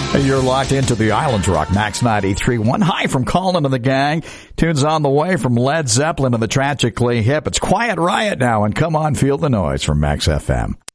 You're locked into the Islands Rock Max 93.1. Hi from Colin and the gang. Tunes on the way from Led Zeppelin and the Tragically Hip. It's Quiet Riot now, and come on, feel the noise from Max FM.